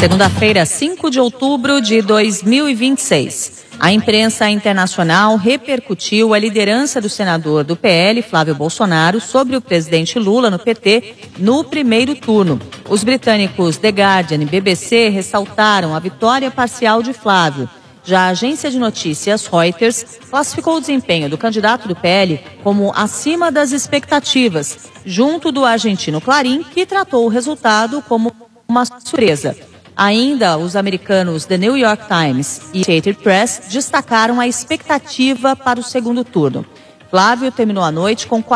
Segunda-feira, 5 de outubro de 2026. A imprensa internacional repercutiu a liderança do senador do PL, Flávio Bolsonaro, sobre o presidente Lula no PT no primeiro turno. Os britânicos The Guardian e BBC ressaltaram a vitória parcial de Flávio. Já a agência de notícias Reuters classificou o desempenho do candidato do PL como acima das expectativas, junto do argentino Clarín, que tratou o resultado como uma surpresa. Ainda os americanos The New York Times e Associated Press destacaram a expectativa para o segundo turno. Flávio terminou a noite com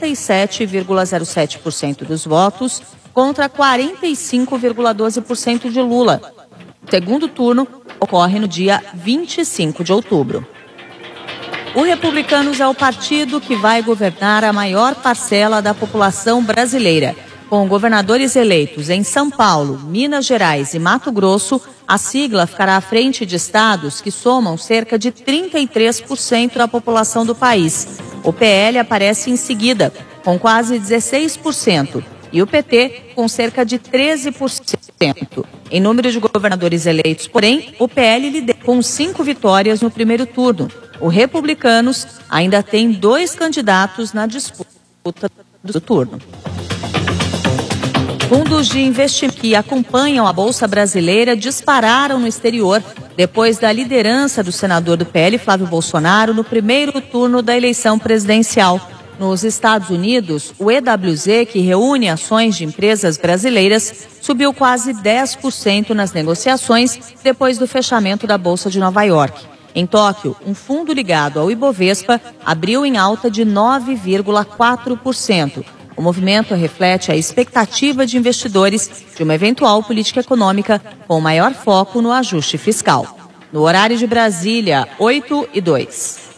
47,07% dos votos contra 45,12% de Lula. O segundo turno ocorre no dia 25 de outubro. O Republicanos é o partido que vai governar a maior parcela da população brasileira. Com governadores eleitos em São Paulo, Minas Gerais e Mato Grosso, a sigla ficará à frente de estados que somam cerca de 33% da população do país. O PL aparece em seguida, com quase 16%, e o PT com cerca de 13%. Em número de governadores eleitos, porém, o PL lidera com 5 vitórias no primeiro turno. O Republicanos ainda tem 2 candidatos na disputa do turno. Fundos de investimento que acompanham a Bolsa Brasileira dispararam no exterior depois da liderança do senador do PL, Flávio Bolsonaro, no primeiro turno da eleição presidencial. Nos Estados Unidos, o EWZ, que reúne ações de empresas brasileiras, subiu quase 10% nas negociações depois do fechamento da Bolsa de Nova York. Em Tóquio, um fundo ligado ao Ibovespa abriu em alta de 9,4%. O movimento reflete a expectativa de investidores de uma eventual política econômica com maior foco no ajuste fiscal. No horário de Brasília, 8:02.